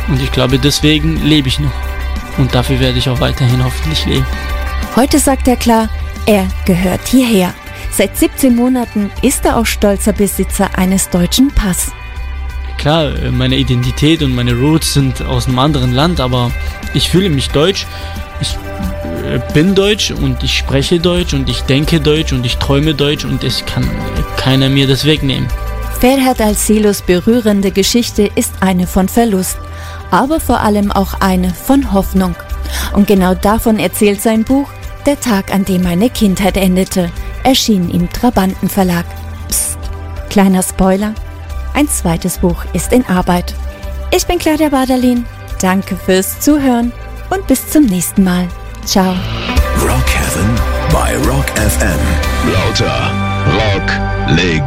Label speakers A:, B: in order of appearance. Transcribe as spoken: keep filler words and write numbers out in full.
A: Und ich glaube, deswegen lebe ich noch. Und dafür werde ich auch weiterhin hoffentlich leben.
B: Heute sagt er klar, er gehört hierher. Seit siebzehn Monaten ist er auch stolzer Besitzer eines deutschen Pass.
A: Klar, meine Identität und meine Roots sind aus einem anderen Land, aber ich fühle mich deutsch. Ich bin deutsch und ich spreche Deutsch und ich denke Deutsch und ich träume Deutsch und es kann keiner mir das wegnehmen.
B: Ferhat Al-Silos berührende Geschichte ist eine von Verlust, aber vor allem auch eine von Hoffnung. Und genau davon erzählt sein Buch Der Tag, an dem meine Kindheit endete, erschien im Trabanten Verlag. Psst, kleiner Spoiler, ein zweites Buch ist in Arbeit. Ich bin Claudia Baderlin, danke fürs Zuhören und bis zum nächsten Mal. Ciao.
C: Rock Heaven bei Rock F M. Lauter Rock Legende.